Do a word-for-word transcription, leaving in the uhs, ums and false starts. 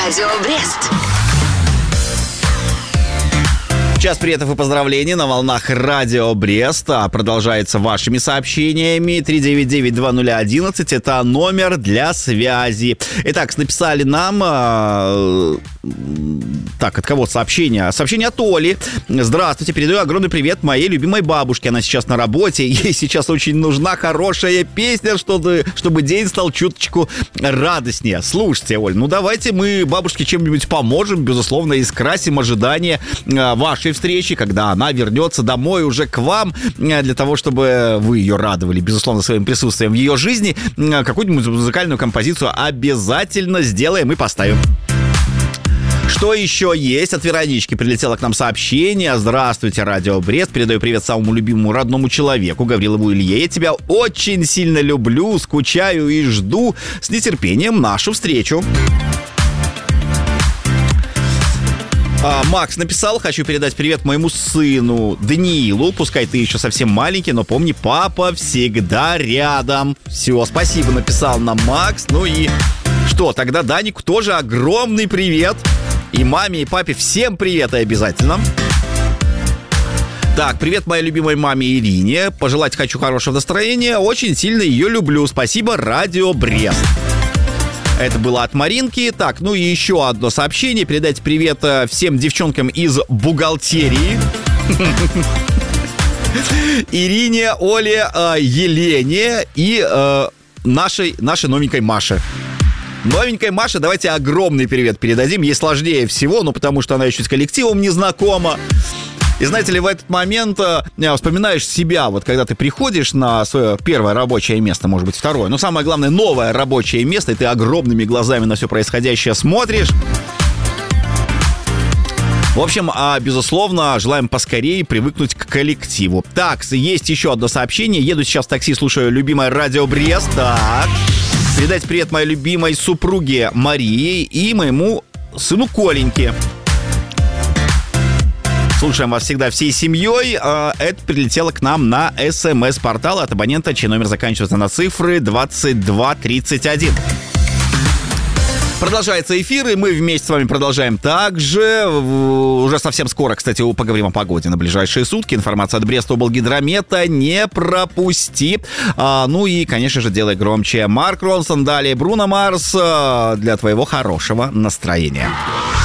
Радио Брест. Час приветов и поздравлений на волнах Радио Брест. Продолжается вашими сообщениями. три девять девять два ноль один один. Это номер для связи. Итак, написали нам... Э, так, от кого сообщение? Сообщение от Оли. Здравствуйте, передаю огромный привет моей любимой бабушке. Она сейчас на работе. Ей сейчас очень нужна хорошая песня, чтобы, чтобы день стал чуточку радостнее. Слушайте, Оль, ну давайте мы бабушке чем-нибудь поможем. Безусловно, и скрасим ожидания вашей встречи, когда она вернется домой уже к вам, для того, чтобы вы ее радовали, безусловно, своим присутствием в ее жизни. Какую-нибудь музыкальную композицию обязательно сделаем и поставим. Что еще есть? От Веронички прилетело к нам сообщение. Здравствуйте, Радио Брест. Передаю привет самому любимому родному человеку, Гаврилову Илье. Я тебя очень сильно люблю, скучаю и жду с нетерпением нашу встречу. А, Макс написал: хочу передать привет моему сыну Даниилу. Пускай ты еще совсем маленький, но помни, папа всегда рядом. Все, спасибо, написал нам Макс. Ну и что, тогда Данику тоже огромный привет. И маме, и папе всем привет и обязательно. Так, привет моей любимой маме Ирине. Пожелать хочу хорошего настроения. Очень сильно ее люблю. Спасибо, Радио Брест. Это было от Маринки. Так, ну и еще одно сообщение. Передайте привет всем девчонкам из бухгалтерии. Ирине, Оле, Елене и нашей, нашей новенькой Маше. Новенькой Маше давайте огромный привет передадим. Ей сложнее всего, ну потому что она еще с коллективом не знакома. И знаете ли, в этот момент э, вспоминаешь себя, вот когда ты приходишь на свое первое рабочее место, может быть, второе, но самое главное, новое рабочее место, и ты огромными глазами на все происходящее смотришь. В общем, а, безусловно, желаем поскорее привыкнуть к коллективу. Так, есть еще одно сообщение. Еду сейчас в такси, слушаю любимое Радио Брест. Так, передать привет моей любимой супруге Марии и моему сыну Коленьке. Слушаем вас всегда всей семьей. Это прилетело к нам на СМС-портал от абонента, чей номер заканчивается на цифры двадцать два тридцать один. Продолжается эфир, и мы вместе с вами продолжаем также. Уже совсем скоро, кстати, поговорим о погоде на ближайшие сутки. Информация от Бреста облгидромета. Не пропусти. А, ну и, конечно же, делай громче. Марк Ронсон, далее Бруно Марс для твоего хорошего настроения.